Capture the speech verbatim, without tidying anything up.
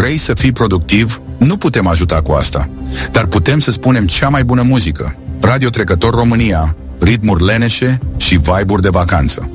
Vrei să fii productiv? Nu putem ajuta cu asta. Dar putem să spunem cea mai bună muzică. Radio Trecător România, ritmuri leneșe și vibe-uri de vacanță.